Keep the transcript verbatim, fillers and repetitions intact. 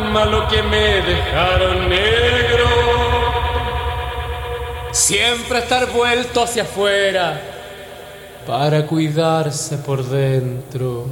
alma lo que me dejaron negro. Siempre estar vuelto hacia afuera para cuidarse por dentro.